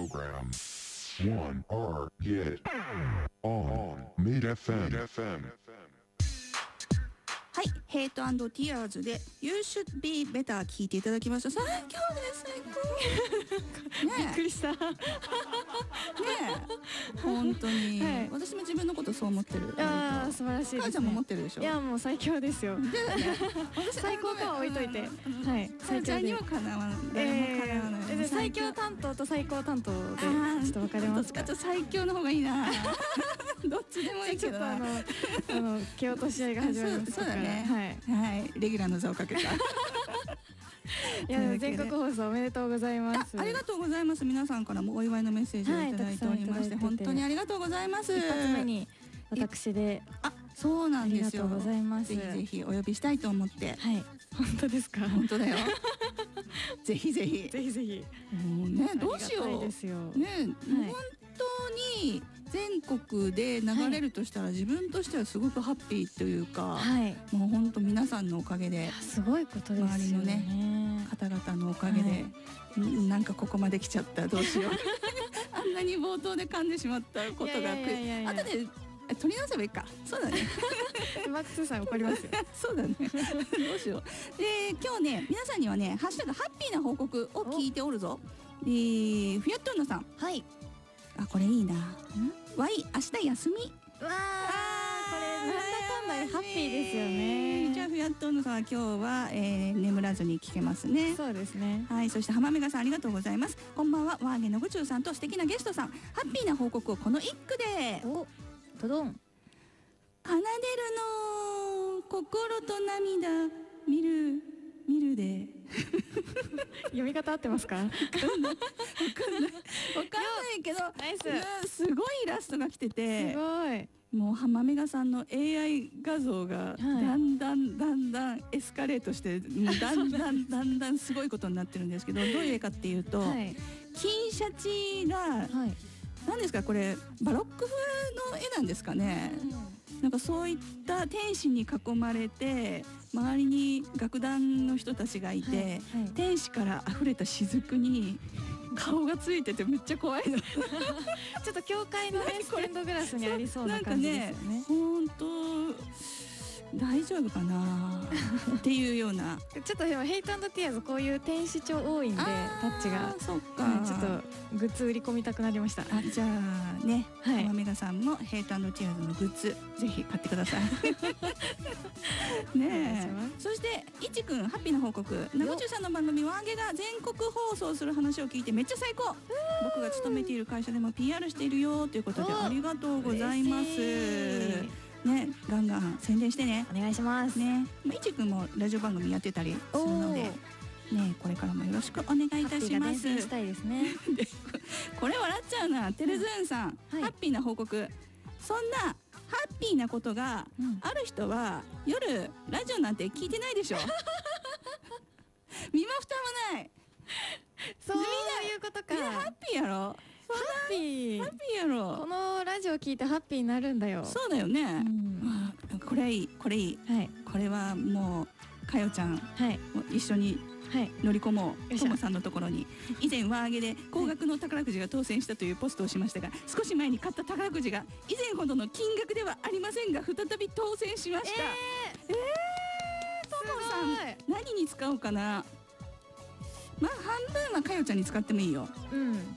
program. 1R Get on Mid FM. はい、ヘイト&ティアーズで You Should Be Better 聞いていただきました。最強です最高びっくりした。 ねえ本当に、 はい、 私も自分のことそう思ってる。 ああ素晴らしいですね。 母ちゃんも思ってるでしょ。 いやもう最強ですよ。最高とは置いといて、はい最強にはかなわない。誰もかなわない。 最強担当と最高担当でちょっと分かれますか。 どっちかと最強の方がいいな。どっちでもいいけどな。 蹴落とし合いが始まりますから。 そうだね。はい、レギュラーの座をかけた。 いや全国放送おめでとうございます。 ありがとうございます。皆さんからもお祝いのメッセージをいただいておりまして、本当にありがとうございます。 一発目に私で、 そうなんですよ。 ありがとうございます。 ぜひぜひお呼びしたいと思って。 はい。本当ですか。 本当だよ。ぜひぜひ。 ぜひぜひ。 もうね、どうしよう。ね、本当に全国で流れるとしたら、自分としてはすごくハッピーというか、もう本当皆さんのおかげで、 すごいことですよね。 周りのね方々のおかげで、なんかここまで来ちゃった。どうしよう。あんなに冒頭で噛んでしまったことが、後で取り直せばいいか。そうだね。 マックスさん怒りますよ。 そうだね。どうしよう。で今日ね、皆さんにはね、ハッシュタグハッピーな報告を聞いておるぞ。フィアットーナさん。 はい。 あ、これいいな。わい、明日休み。 わあ、これなんだかんだハッピーですよね。 じゃあフィアットーナさんは今日は眠らずに聞けますね。 そうですね。 はい、そして浜メガさんありがとうございます。こんばんは、ワーゲンのぐちゅうさんと素敵なゲストさん。ハッピーな報告をこの一句で。 お、ドドン。 奏でるの心と涙見るで。 読み方合ってますか？わかんないけど、 ナイス。 すごいイラストが来てて、 すごい。 もう浜メガさんの AI 画像がだんだんエスカレートして、だんだんすごいことになってるんですけど、どういう絵かっていうと、金シャチが何ですか、これバロック風の絵なんですかね。なんかそういった天使に囲まれて、周りに楽団の人たちがいて、天使から溢れた雫に顔がついててめっちゃ怖いの。ちょっと教会のねステンドグラスにありそうな感じですよね。 本当大丈夫かなっていうような。 ちょっとでもヘイト&ティアーズこういう天使調多いんで、タッチが。 そっか。 ちょっとグッズ売り込みたくなりました。 じゃあね、浜メガさんもヘイト&ティアーズのグッズぜひ買ってください。ねえ。そしていちくんハッピーな報告。なごちゅうさんの番組ワーゲが全国放送する話を聞いてめっちゃ最高。僕が勤めている会社でも PR しているよということでありがとうございます。ね、ガンガン宣伝してね。 お願いしますね。いちくんもラジオ番組やってたりするので、ね、これからもよろしくお願いいたします。 ハッピーが伝染したいですね。 これ笑っちゃうな。テレズーンさん、ハッピーな報告。そんなハッピーなことがある人は夜ラジオなんて聞いてないでしょ。身も蓋もない。 そういうことか。 みんなハッピーやろ。 ハッピーやろ。 このラジオ聞いてハッピーになるんだよ。 そうだよね。これいい、これいい。これはもうかよちゃん一緒に乗り込もう。ともさんのところに以前ワーゲで高額の宝くじが当選したというポストをしましたが、少し前に買った宝くじが以前ほどの金額ではありませんが再び当選しました。ともさん何に使おうかな。まあ半分はかよちゃんに使ってもいいよ。